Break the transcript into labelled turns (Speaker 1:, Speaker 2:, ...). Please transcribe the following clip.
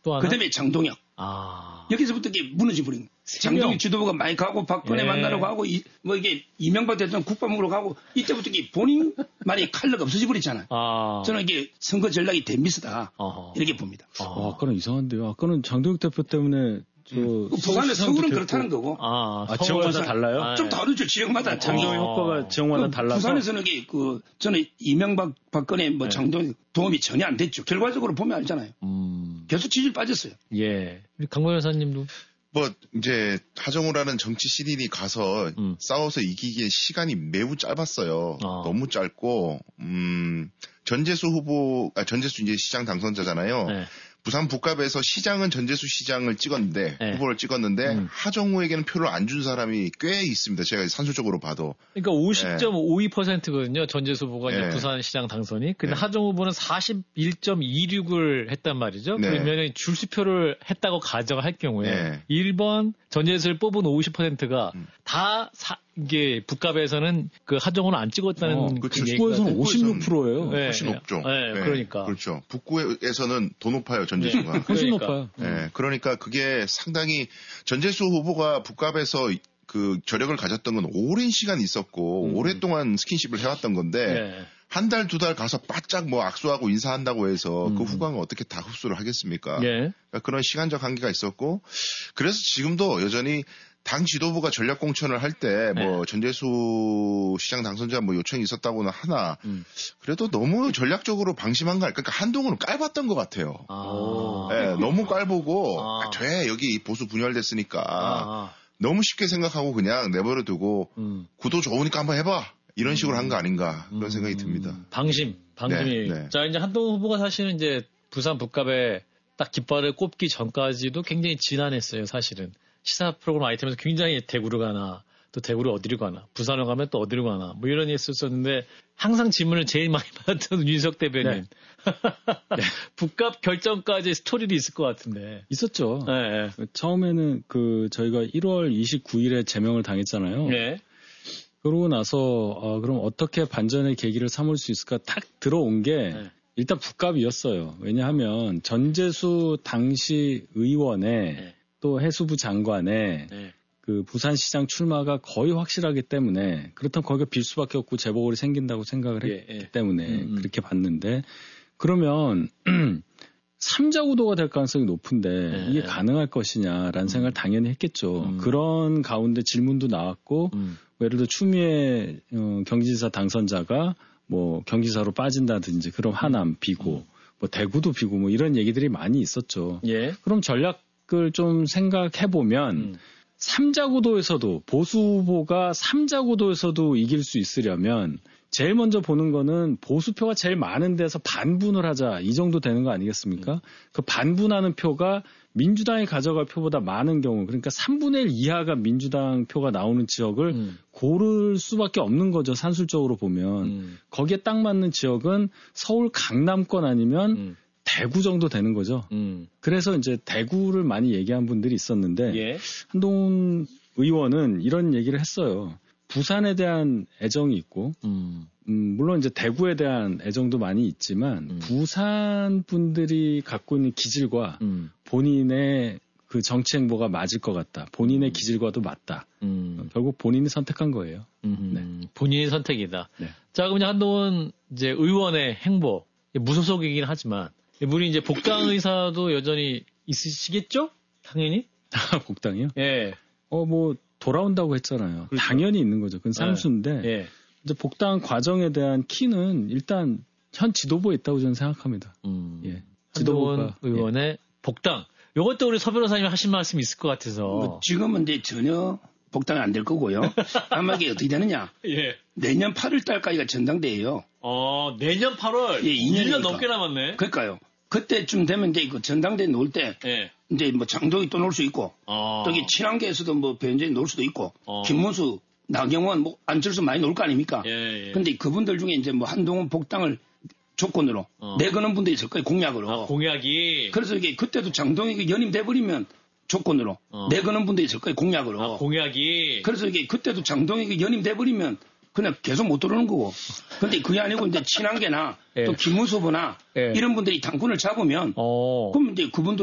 Speaker 1: 또 하나?
Speaker 2: 그다음에 장동혁. 여기서부터 이게 무너져 버린. 장동혁 지도부가 많이 가고 박근혜 만나러 가고 뭐 이게 이명박 대통령 국밥 먹으러 가고 이때부터 이게 본인만의 칼라가 없어져 버렸잖아요. 저는 이게 선거 전략이 대미스다 이렇게 봅니다.
Speaker 3: 아까는 이상한데요. 아까는 장동혁 대표 때문에
Speaker 2: 부산의 서울은 그렇다는 거고.
Speaker 3: 지역마다 달라요?
Speaker 2: 좀 다르죠. 지역마다.
Speaker 3: 장동혁 효과가 지역마다 달라서.
Speaker 2: 부산에서는 저는 이명박 박근혜 뭐 장동혁 도움이 전혀 안 됐죠. 결과적으로 보면 알잖아요. 계속 지지율 빠졌어요.
Speaker 1: 예. 우리 강모 여사님도.
Speaker 4: 뭐 이제 하정우라는 정치 신인이 가서 싸워서 이기기에 시간이 매우 짧았어요. 너무 짧고 전재수 이제 시장 당선자잖아요. 네. 부산 북갑에서 시장은 전재수 시장을 찍었는데 후보를 찍었는데 하정우에게는 표를 안 준 사람이 꽤 있습니다. 제가 산술적으로 봐도.
Speaker 1: 그러니까 50.52%거든요. 전재수 후보가 이제 부산시장 당선이. 근데 하정우 후보는 41.26을 했단 말이죠. 그러면 줄수표를 했다고 가정할 경우에 1번 전재수를 뽑은 50%가 다 이게 북갑에서는 그 하정우는 안 찍었다는
Speaker 4: 그렇죠.
Speaker 3: 북부에서는 56%예요.
Speaker 4: 훨씬 높죠.
Speaker 1: 그러니까.
Speaker 4: 그렇죠. 북구에서는 더 높아요, 전재수가.
Speaker 3: 훨씬 높아요.
Speaker 4: 그러니까 그게 상당히 전재수 후보가 북갑에서 그 저력을 가졌던 건 오랜 시간 있었고 오랫동안 스킨십을 해왔던 건데 한 달, 두 달 가서 바짝 뭐 악수하고 인사한다고 해서 그 후광을 어떻게 다 흡수를 하겠습니까? 그러니까 그런 시간적 한계가 있었고 그래서 지금도 여전히 당 지도부가 전략 공천을 할 때 뭐 전재수 시장 당선자 뭐 요청이 있었다고는 하나 그래도 너무 전략적으로 방심한 거 그러니까 한동훈은 깔봤던 것 같아요. 너무 깔보고 돼 여기 보수 분열됐으니까 너무 쉽게 생각하고 그냥 내버려 두고 구도 좋으니까 한번 해봐 이런 식으로 한 거 아닌가 그런 생각이 듭니다.
Speaker 1: 방심이. 자 이제 한동훈 후보가 사실은 이제 부산 북갑에 딱 깃발을 꼽기 전까지도 굉장히 진한했어요. 사실은. 시사 프로그램 아이템에서 굉장히 대구를 가나, 또 대구를 어디로 가나, 부산을 가면 또 어디로 가나, 뭐 이런 게 있었었는데, 항상 질문을 제일 많이 받았던 윤석 대변인. 북갑 결정까지 스토리도 있을 것 같은데.
Speaker 3: 있었죠. 처음에는 저희가 1월 29일에 제명을 당했잖아요. 그러고 나서, 그럼 어떻게 반전의 계기를 삼을 수 있을까 딱 들어온 게, 일단 북갑이었어요. 왜냐하면 전재수 당시 의원의 또 해수부 장관의 그 부산시장 출마가 거의 확실하기 때문에 그렇다면 거기가 빌 수밖에 없고 재보궐이 생긴다고 생각을 했기 때문에 그렇게 봤는데 그러면 3자 구도가 될 가능성이 높은데 이게 가능할 것이냐라는 생각을 당연히 했겠죠. 그런 가운데 질문도 나왔고 예를 들어 추미애 경기지사 당선자가 뭐 경기지사로 빠진다든지 그럼 하남 비고 뭐 대구도 비고 뭐 이런 얘기들이 많이 있었죠. 그럼 전략을 좀 생각해 보면 3자 구도에서도 보수 후보가 3자 구도에서도 이길 수 있으려면 제일 먼저 보는 거는 보수표가 제일 많은 데서 반분을 하자 이 정도 되는 거 아니겠습니까? 그 반분하는 표가 민주당이 가져갈 표보다 많은 경우 그러니까 3분의 1 이하가 민주당 표가 나오는 지역을 고를 수밖에 없는 거죠. 산술적으로 보면. 거기에 딱 맞는 지역은 서울 강남권 아니면 대구 정도 되는 거죠. 그래서 이제 대구를 많이 얘기한 분들이 있었는데 한동훈 의원은 이런 얘기를 했어요. 부산에 대한 애정이 있고 물론 이제 대구에 대한 애정도 많이 있지만 부산 분들이 갖고 있는 기질과 본인의 그 정치 행보가 맞을 것 같다. 본인의 기질과도 맞다. 결국 본인이 선택한 거예요.
Speaker 1: 본인의 선택이다. 자, 그럼 이제 한동훈 이제 의원의 행보 무소속이긴 하지만 우리 이제 복당 의사도 여전히 있으시겠죠? 당연히.
Speaker 3: 복당이요?
Speaker 1: 뭐
Speaker 3: 돌아온다고 했잖아요.
Speaker 1: 그렇죠.
Speaker 3: 당연히 있는 거죠. 그건 상수인데 이제 복당 과정에 대한 키는 일단 현 지도부에 있다고 저는 생각합니다.
Speaker 1: 지도부가 의원의 복당. 이것도 우리 서 변호사님 하신 말씀이 있을 것 같아서.
Speaker 2: 뭐 지금은 이제 전혀 복당이 안 될 거고요. 아마 이게 어떻게 되느냐. 내년 8월 달까지가 전당대회예요.
Speaker 1: 내년 8월? 2년 넘게 남았네.
Speaker 2: 그러니까요. 그때쯤 되면 이제 그 전당대회 놓을 때 이제 뭐 장동이 또 놓을 수 있고 또 이게 친한계에서도 뭐 배현진이 놓을 수도 있고 김문수, 나경원, 뭐 안철수 많이 놓을 거 아닙니까? 근데 그분들 중에 이제 뭐 한동훈 복당을 조건으로 내거는 분들이 있을 거예요. 공약으로.
Speaker 1: 공약이.
Speaker 2: 그래서 이게 그때도 장동익이 연임돼버리면 조건으로 내거는 분들이 있을 거예요. 공약으로.
Speaker 1: 공약이.
Speaker 2: 그래서 이게 그때도 장동익이 연임돼버리면 그냥 계속 못 들어오는 거고. 근데 그게 아니고 이제 친한계나 또 김문수 후보나 이런 분들이 당권을 잡으면 그럼 이제 그분들